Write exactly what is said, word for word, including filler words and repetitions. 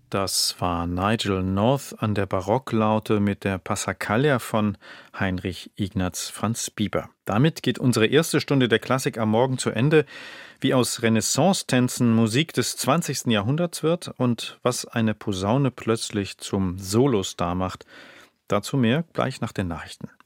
Das war Nigel North an der Barocklaute mit der Passacaglia von Heinrich Ignaz Franz Bieber. Damit geht unsere erste Stunde der Klassik am Morgen zu Ende. Wie aus Renaissance-Tänzen Musik des zwanzigsten Jahrhunderts wird und was eine Posaune plötzlich zum Solostar macht. Dazu mehr gleich nach den Nachrichten.